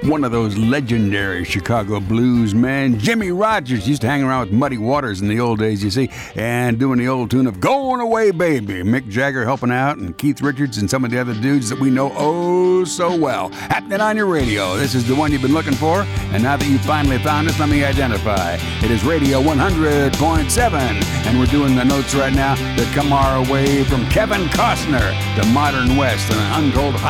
one of those legendary Chicago blues men. Jimmy Rogers used to hang around with Muddy Waters in the old days, you see, and doing the old tune of Going Away Baby. Mick Jagger helping out, and Keith Richards and some of the other dudes that we know oh so well. Happening on your radio. This is the one you've been looking for, and now that you finally found us, let me identify. It is Radio 100.7, and we're doing the notes right now that come our way from Kevin Costner, The Modern West, and an untold